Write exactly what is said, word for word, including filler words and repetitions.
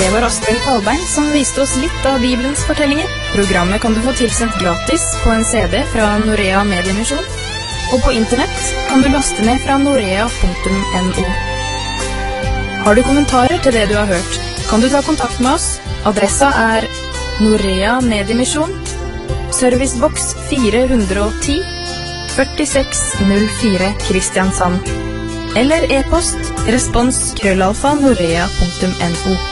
Det var Asbjørn Kvalbein som viste oss litt av Bibelens fortellinger. Programmet kan du få tilsendt gratis på en C D fra Norea Mediemisjon, og på internett kan du laste ned fra norea punktum no. Har du kommentarer til det du har hørt, kan du ta kontakt med oss. Adressa er Norea Mediemisjon, servicebox fire hundre ti, førtiseks null fire Kristiansand. Eller e-post respons krøllalfa norea punktum no.